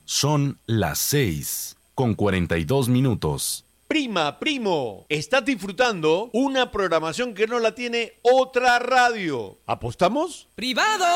Son las 6:42. Prima, primo, estás disfrutando una programación que no la tiene otra radio. ¿Apostamos? ¡Privado!